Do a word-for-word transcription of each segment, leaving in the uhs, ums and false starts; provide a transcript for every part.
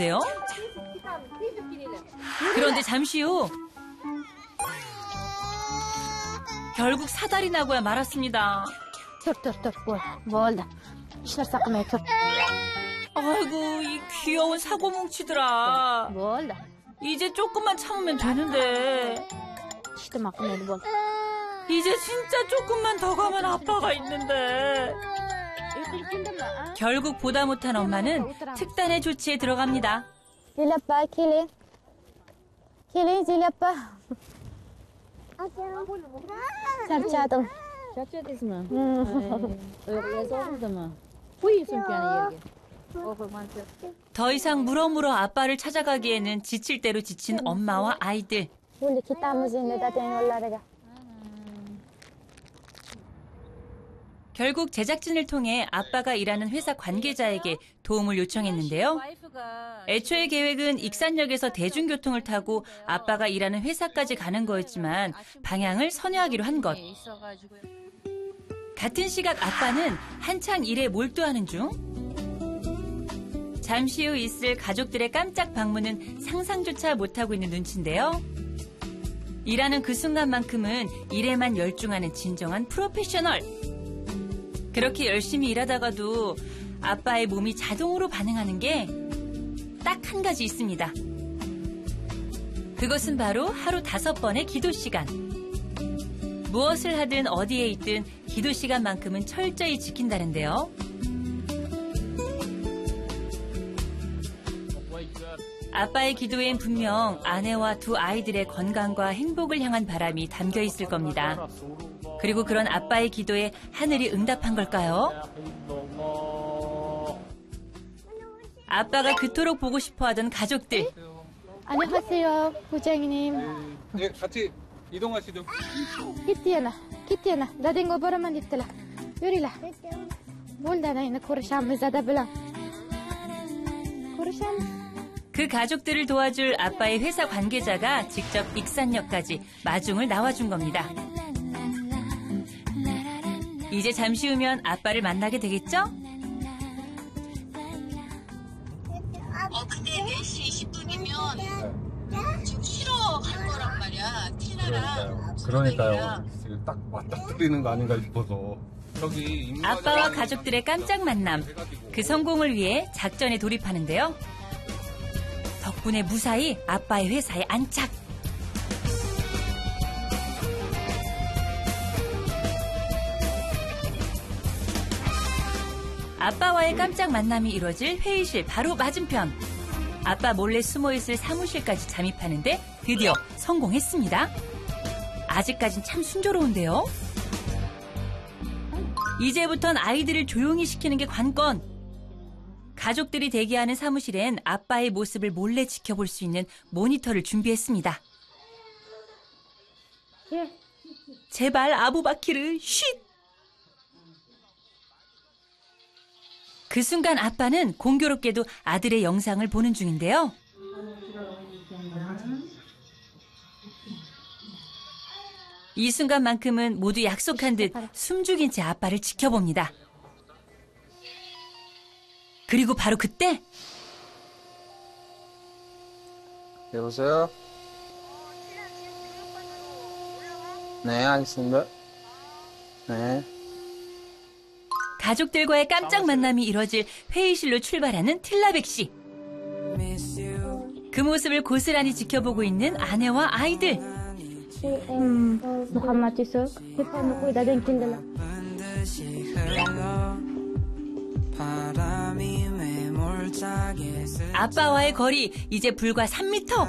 있는데요. 그런데 잠시 후 결국 사달이 나고야 말았습니다. 아이고, 이 귀여운 사고뭉치들아. 이제 조금만 참으면 되는데. 이제 진짜 조금만 더 가면 아빠가 있는데. 결국 보다 못한 엄마는 특단의 조치에 들어갑니다. 딜라빠, 킬링. 킬링, 딜라빠. Capciato. Capciatissimo. 음. 예서부터만. 후이 숨기하는 얘기. 더 이상 물어물어 아빠를 찾아가기에는 지칠 대로 지친 엄마와 아이들. Boleh kita mesti nak tengok olahraga. 결국 제작진을 통해 아빠가 일하는 회사 관계자에게 도움을 요청했는데요. 애초에 계획은 익산역에서 대중교통을 타고 아빠가 일하는 회사까지 가는 거였지만 방향을 선회하기로 한 것. 같은 시각 아빠는 한창 일에 몰두하는 중. 잠시 후 있을 가족들의 깜짝 방문은 상상조차 못하고 있는 눈치인데요. 일하는 그 순간만큼은 일에만 열중하는 진정한 프로페셔널. 그렇게 열심히 일하다가도 아빠의 몸이 자동으로 반응하는 게 딱 한 가지 있습니다. 그것은 바로 하루 다섯 번의 기도 시간. 무엇을 하든 어디에 있든 기도 시간만큼은 철저히 지킨다는데요. 아빠의 기도엔 분명 아내와 두 아이들의 건강과 행복을 향한 바람이 담겨 있을 겁니다. 그리고 그런 아빠의 기도에 하늘이 응답한 걸까요? 아빠가 그토록 보고 싶어하던 가족들. 안녕하세요, 부장님. 네, 같이 이동하시죠. Kittiana, Kittiana. لا تنقو برا ما نتلا. يوريلا. ولدنا إن كورشام زادا بلا. كورشام. 그 가족들을 도와줄 아빠의 회사 관계자가 직접 익산역까지 마중을 나와준 겁니다. 이제 잠시 후면 아빠를 만나게 되겠죠? 어, 근데 네 시 이십 분이면 지금 쉬러 갈 거란 말이야. 티나랑. 그러니까요. 지금 딱 맞닥뜨리는 거 아닌가 싶어서. 저기 아빠와 가족들의 깜짝 만남. 그 성공을 위해 작전에 돌입하는데요. 덕분에 무사히 아빠의 회사에 안착. 아빠와의 깜짝 만남이 이루어질 회의실 바로 맞은편. 아빠 몰래 숨어있을 사무실까지 잠입하는데 드디어 성공했습니다. 아직까진 참 순조로운데요. 이제부턴 아이들을 조용히 시키는 게 관건. 가족들이 대기하는 사무실엔 아빠의 모습을 몰래 지켜볼 수 있는 모니터를 준비했습니다. 제발 아부바키르 쉿! 그 순간 아빠는 공교롭게도 아들의 영상을 보는 중인데요. 이 순간만큼은 모두 약속한 듯 숨죽인 채 아빠를 지켜봅니다. 그리고 바로 그때 여보세요? 네, 알겠습니다. 네. 가족들과의 깜짝 만남이 이뤄질 회의실로 출발하는 틸라백 씨. 그 모습을 고스란히 지켜보고 있는 아내와 아이들. 음, 무함마드 있어. 해파 놓고 이다 댕긴들라. 아빠와의 거리 이제 불과 삼 미터.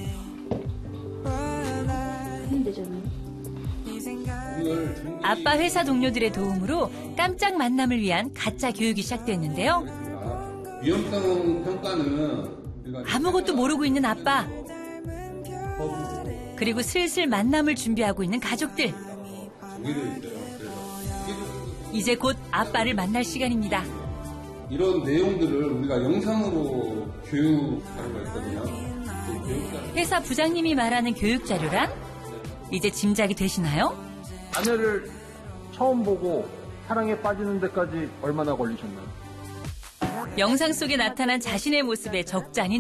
아빠 회사 동료들의 도움으로 깜짝 만남을 위한 가짜 교육이 시작됐는데요. 위험성 평가는 아무것도 모르고 있는 아빠. 그리고 슬슬 만남을 준비하고 있는 가족들. 이제 곧 아빠를 만날 시간입니다. 이런 내용들을 우리가 영상으로 교육 자료가 있거든요. 그 교육 자료. 회사 부장님이 말하는 교육 자료란? 이제 짐작이 되시나요? 아내를 처음 보고 사랑에 빠지는 데까지 얼마나 걸리셨나요? 영상 속에 나타난 자신의 모습에 적잖이